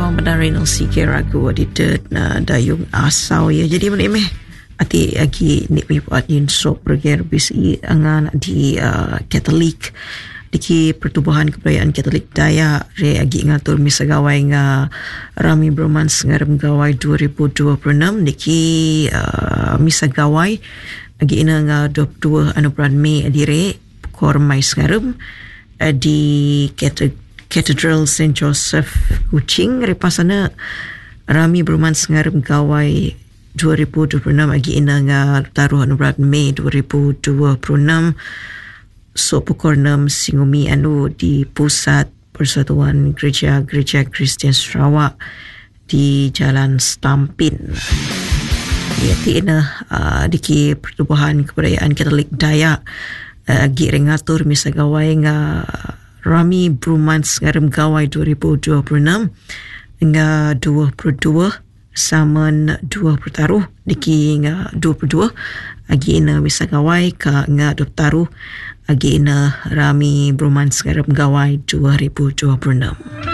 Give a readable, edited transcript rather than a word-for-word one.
benar Renal Sikir ragu adidat na dayung asau ya. Jadi menemeh ati agi ni pipat yin sok berger bisi angan di Katolik diki Pertubuhan Kebudayaan Katolik Dayak re agi ngatur misagawai nga rami bromans ngarem gawai 2026 diki misagawai agi ina nga 22 bulan Mei adire kormai ngarem di Cathedral St. Joseph Kuching repasana rami bromans ngarem gawai 2026 agi ina nga taruh bulan Mei 2026 so pukul 6 singumi di Pusat Persatuan Gereja Kristian Sarawak di Jalan Stampin. Iati ina diki Pertubuhan Kebudayaan Katolik Dayak agi rengatur misagawai nga rami bromans ngarem gawai 2026 nga 22 saman 2 pertaruh diki nga 22 agi ina misagawai ka nga 2 taruh agi ina rami bromans ngarem gawai 2026.